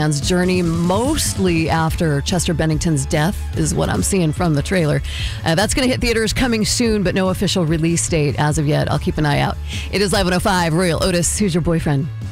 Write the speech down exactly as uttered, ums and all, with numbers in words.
man's journey, mostly after Chester Bennington's death, is what I'm seeing from the trailer. Uh, that's going to hit theaters coming soon, but no official release date as of yet. I'll keep an eye out. It is Live one oh five. Royal Otis, who's your boyfriend?